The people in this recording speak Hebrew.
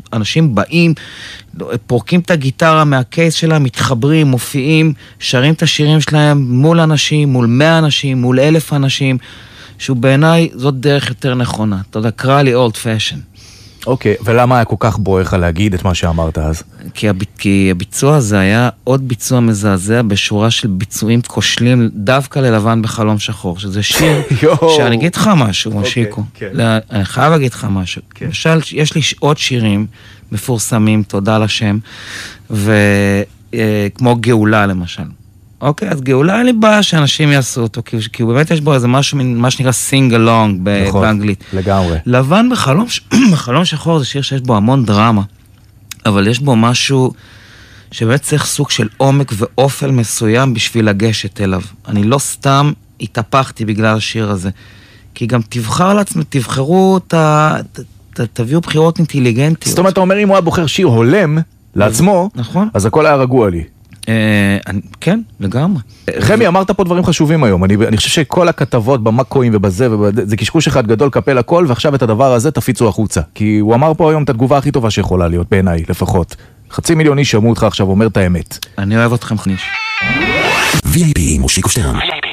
אנשים באים, פורקים את הגיטרה מהקייס שלהם, מתחברים, מופיעים, שרים את השירים שלהם מול אנשים, מול 100 אנשים, מול 1,000 אנשים, שהוא בעיניי זאת דרך יותר נכונה. אתה יודע, קרא לי old fashion. אוקיי, ולמה היה כל כך בועך להגיד את מה שאמרת אז? כי הביצוע הזה היה עוד ביצוע מזעזע בשורה של ביצועים כושלים דווקא ללבן בחלום שחור, שזה שיר שאני אגיד לך משהו, מושיקו. אני חייב להגיד לך משהו. למשל, יש לי עוד שירים מפורסמים, תודה לשם, וכמו גאולה למשל. אוקיי, אז גאולה אין לי בעיה שאנשים יעשו אותו, כי באמת יש בו איזה משהו, מה שנקרא sing along באנגלית. לגמרי. לבן בחלום שחור זה שיר שיש בו המון דרמה, אבל יש בו משהו שבאמת צריך סוג של עומק ואופל מסוים בשביל לגשת אליו. אני לא סתם התהפכתי בגלל השיר הזה, כי גם תבחר לעצמי, תבחרו, תביאו בחירות אינטליגנטיות. זאת אומרת, אתה אומר, אם הוא היה בוחר שיר הולם לעצמו, נכון. אז הכל היה רגוע לי. כן, לגמרי. חמי, אמרת פה דברים חשובים היום. אני חושב שכל הכתבות במקואים ובזה, זה קשקוש אחד גדול, קפל הכל, ועכשיו את הדבר הזה תפיצו החוצה. כי הוא אמר פה היום את התגובה הכי טובה שיכולה להיות, בעיניי, לפחות. 500,000 איש שמעו אותך עכשיו, אומר את האמת. אני אוהב אתכם חניש. VIP מושיקו שטרן.